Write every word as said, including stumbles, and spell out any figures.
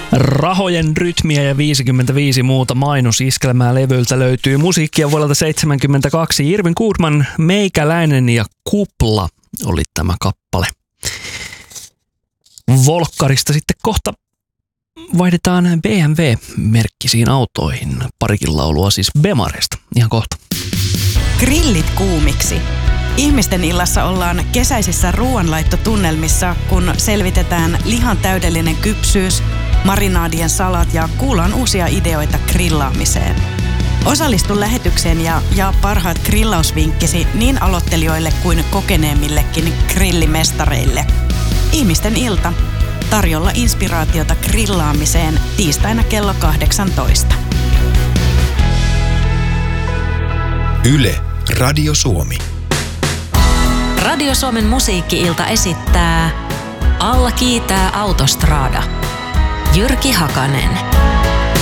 Rahojen rytmiä ja viisikymmentäviisi muuta mainosiskelmää levyltä löytyy musiikkia vuodelta seitsemänkymmentäkaksi. Irvin Goodman, Meikäläinen ja Kupla oli tämä kappale. Volkkarista sitten kohta vaihdetaan B M W-merkkisiin autoihin. Parikin laulua siis Bemarista. Ihan kohta. Grillit kuumiksi. Ihmisten illassa ollaan kesäisissä ruoanlaittotunnelmissa, kun selvitetään lihan täydellinen kypsyys, marinaadien salat ja kuullaan uusia ideoita grillaamiseen. Osallistu lähetykseen ja jaa parhaat grillausvinkkisi niin aloittelijoille kuin kokeneemmillekin grillimestareille. Ihmisten ilta. Tarjolla inspiraatiota grillaamiseen tiistaina kello kahdeksantoista. Yle, Radio Suomi. Radio Suomen musiikki-ilta esittää Alla kiitää Autostrada. Jyrki Hakanen.